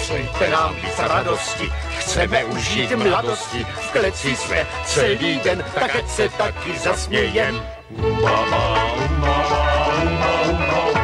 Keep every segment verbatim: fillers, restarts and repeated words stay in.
Pošlijte nám víc radosti, chceme užít mladosti. V kleci jsme celý den, tak ať se taky zasmějem. Umama, umama, umama, umama.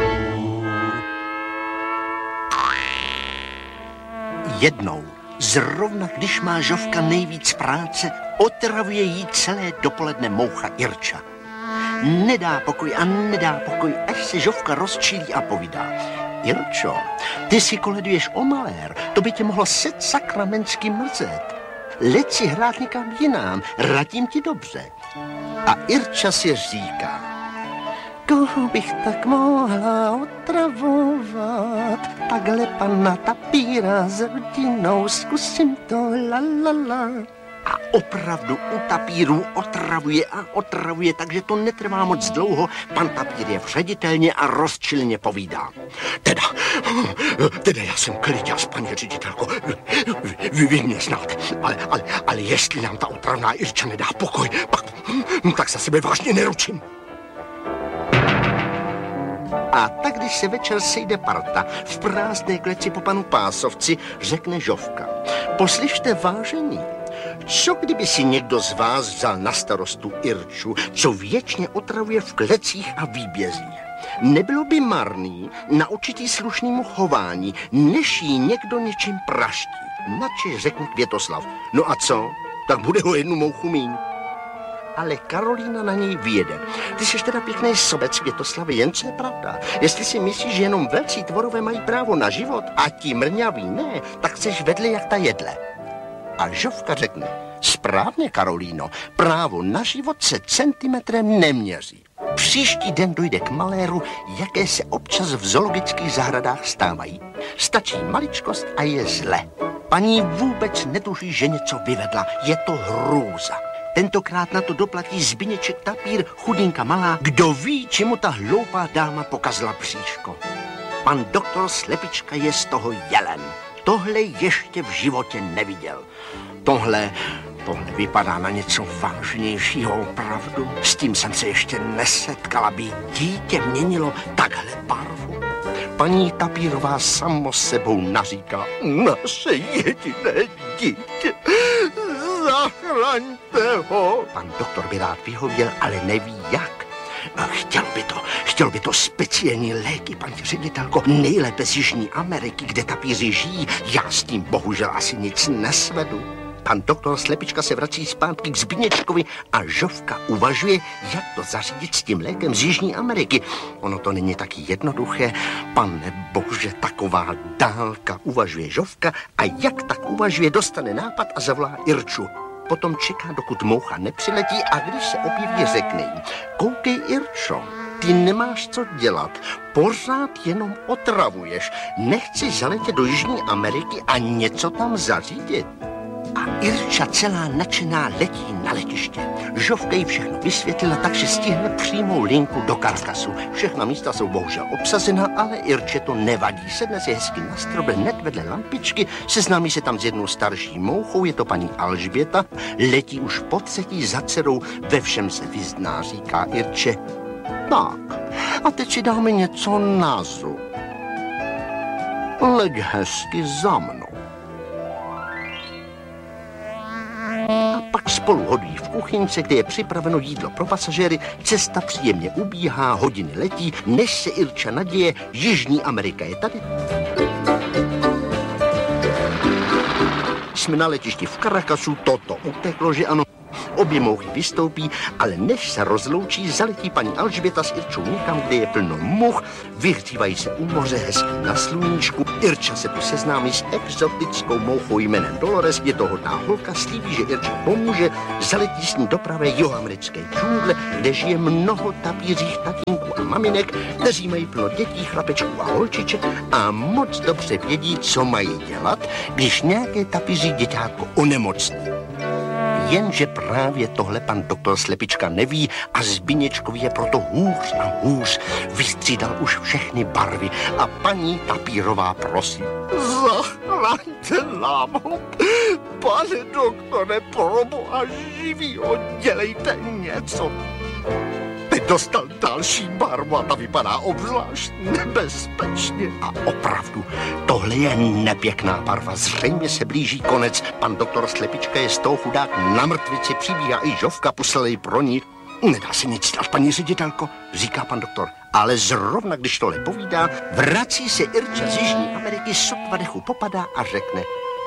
Jednou, zrovna když má Žofka nejvíc práce, otravuje jí celé dopoledne moucha Irča. Nedá pokoj a nedá pokoj, až se Žofka rozčílí a povídá. Irčo, ty si koleduješ o malér, to by tě mohlo set sakramensky mrzet. Leď si hrát někam jinam, radím ti dobře. A Irča si říká, koho bych tak mohla otravovat, takhle pana Tapíra s rodinou, zkusím to, la, la, la. A opravdu u Tapíru otravuje a otravuje, takže to netrvá moc dlouho. Pan Tapír je vředitelně a rozčilně povídá. Teda, teda já jsem kliďas, paní ředitelko, vy, vy mě znáte, ale, ale, ale jestli nám ta otravná Irča nedá pokoj, pak, tak za sebe vážně neručím. A tak, když se večer sejde parta v prázdné kleci po panu Pásovci, řekne Žofka. Poslyšte, vážení, co kdyby si někdo z vás vzal na starostu Irču, co věčně otravuje v klecích a výbězích? Nebylo by marný naučit jí slušnému chování, než jí někdo něčím praští. Načež řekne Květoslav. No a co? Tak bude ho jednu mouchu míň. Ale Karolína na něj vyjede. Ty jsi teda pěkný sobec, Květoslavy, jen co je pravda. Jestli si myslíš, že jenom velcí tvorové mají právo na život a ti mrňaví ne, tak chceš vedle jak ta jedle. A Žofka řekne, správně, Karolíno, právo na život se centimetrem neměří. Příští den dojde k maléru, jaké se občas v zoologických zahradách stávají. Stačí maličkost a je zle. Paní vůbec netuší, že něco vyvedla, je to hrůza. Tentokrát na to doplatí Zbyněček Tapír, chudinka malá. Kdo ví, čemu ta hloupá dáma pokazila příško. Pan doktor Slepička je z toho jelen. Tohle ještě v životě neviděl. Tohle, tohle vypadá na něco vážnějšího opravdu. S tím jsem se ještě nesetkala, by dítě měnilo takhle barvu. Paní Tapírová samo sebou naříká, naše jediné dítě, zachraňte ho. Pan doktor by rád vyhověl, ale neví jak. Chtěl by to, chtěl by to speciální léky, paní ředitelko, nejlépe z Jižní Ameriky, kde tapíři žijí. Já s tím bohužel asi nic nesvedu. Pan doktor Slepička se vrací zpátky k Zbyněčkovi a Žofka uvažuje, jak to zařídit s tím lékem z Jižní Ameriky. Ono to není taky jednoduché. Pane bože, taková dálka, uvažuje Žofka a jak tak uvažuje, dostane nápad a zavolá Irču. Potom čeká, dokud moucha nepřiletí a když se objeví, řekne jí, koukej, Irčo, ty nemáš co dělat, pořád jenom otravuješ, nechceš zaletět do Jižní Ameriky a něco tam zařídit. A Irča celá nadšená letí na letiště. Žofka jí všechno vysvětlila, takže stihne přímou linku do Karkasu. Všechna místa jsou bohužel obsazena, ale Irče to nevadí. Sedne si hezky na strop, hned vedle lampičky, seznámí se tam s jednou starší mouchou, je to paní Alžběta, letí už po třetí za dcerou, ve všem se vyzná, říká Irče. Tak, a teď si dáme něco na zub. Leď hezky za mnou. A pak spolu hodují v kuchyňce, kde je připraveno jídlo pro pasažéry, cesta příjemně ubíhá, hodiny letí, než se Irča naděje, Jižní Amerika je tady. Jsme na letišti v Caracasu, toto uteklo, že ano. Obě mouchy vystoupí, ale než se rozloučí, zaletí paní Alžběta s Irčou někam, kde je plno much, vyhřívají se u moře hezky na sluníčku. Irča se tu seznámí s exotickou mouchou jménem Dolores, je to hodná holka, slíbí, že Irča pomůže, zaletí s ní do pravé jihoamerické džungle, kde žije mnoho tapířích tatínků a maminek, kteří mají plno dětí, chlapečků a holčiček a moc dobře vědí, co mají dělat, když nějaké tapíří děťátko onemocní. Jenže právě tohle pan doktor Slepička neví a Zbyněčkovi je proto hůř a hůř. Vystřídal už všechny barvy a paní Tapírová prosí. Zachraňte nám ho, pane doktore, proboha živýho, dělejte něco. Teď dostal další barvu a ta vypadá obzvlášť nebezpečně. A opravdu, tohle je nepěkná barva. Zřejmě se blíží konec. Pan doktor Slepička je z toho chudák na mrtvici, přibíhá i Žofka, poslali pro ní. Nedá se nic dělat, paní ředitelko, říká pan doktor. Ale zrovna, když tohle povídá, vrací se Irča z Jižní Ameriky, sotva dechu popadá a řekne: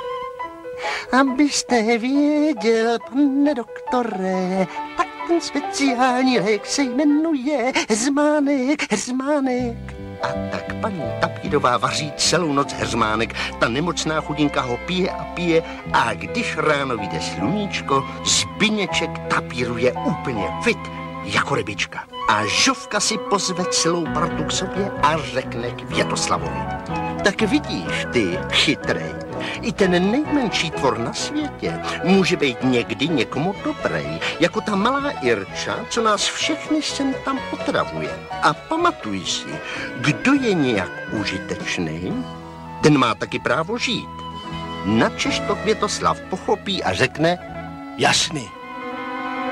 abyste věděl, pane doktore, tak ten speciální lék se jmenuje heřmánek, heřmánek. A tak paní Tapírová vaří celou noc heřmánek, ta nemocná chudinka ho pije a pije a když ráno vyjde sluníčko, Zbyněček Tapíruje úplně fit jako rybička. A Žofka si pozve celou partu k sobě a řekne Květoslavovi: tak vidíš ty, chytrej, i ten nejmenší tvor na světě může být někdy někomu dobrý, jako ta malá Irča, co nás všechny sem tam potravuje. A pamatuj si, kdo je nějak užitečný, ten má taky právo žít. Načež to Květoslav pochopí a řekne: jasný.